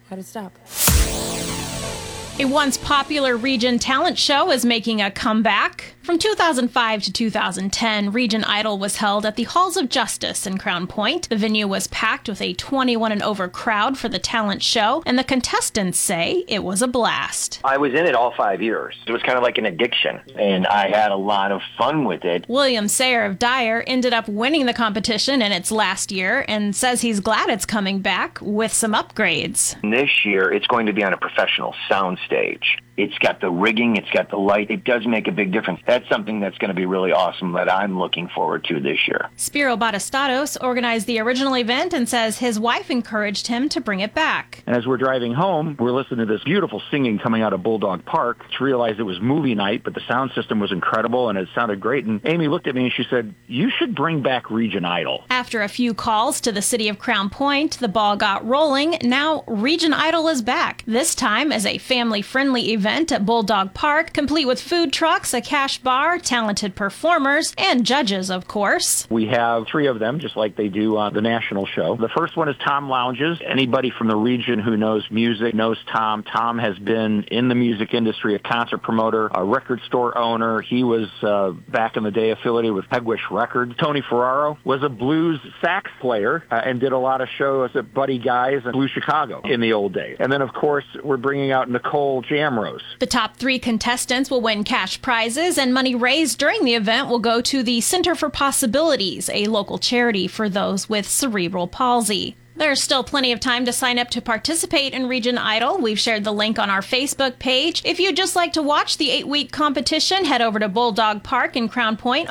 How'd it stop? A once popular Region talent show is making a comeback. From 2005 to 2010, Region Idol was held at the Halls of Justice in Crown Point. The venue was packed with a 21 and over crowd for the talent show, and the contestants say it was a blast. I was in it all 5 years. It was kind of like an addiction, and I had a lot of fun with it. William Sayer of Dyer ended up winning the competition in its last year and says he's glad it's coming back with some upgrades. This year, it's going to be on a professional sound stage. It's got the rigging, it's got the light. It does make a big difference. That's something that's going to be really awesome that I'm looking forward to this year. Spiro Batistatos organized the original event and says his wife encouraged him to bring it back. And as we're driving home, we're listening to this beautiful singing coming out of Bulldog Park. To realize it was movie night, but the sound system was incredible and it sounded great. And Amy looked at me and she said, "You should bring back Region Idol." After a few calls to the city of Crown Point, the ball got rolling. Now Region Idol is back, this time as a family-friendly event at Bulldog Park, complete with food trucks, a cash bar, talented performers, and judges, of course. We have 3 of them, just like they do on the national show. The first one is Tom Lounges. Anybody from the region who knows music knows Tom. Tom has been in the music industry, a concert promoter, a record store owner. He was, back in the day, affiliated with Pegwish Records. Tony Ferraro was a blues sax player and did a lot of shows at Buddy Guy's and Blue Chicago in the old days. And then, of course, we're bringing out Nicole Jamrose. The top 3 contestants will win cash prizes, and money raised during the event will go to the Center for Possibilities, a local charity for those with cerebral palsy. There's still plenty of time to sign up to participate in Region Idol. We've shared the link on our Facebook page. If you'd just like to watch the 8-week competition, head over to Bulldog Park in Crown Point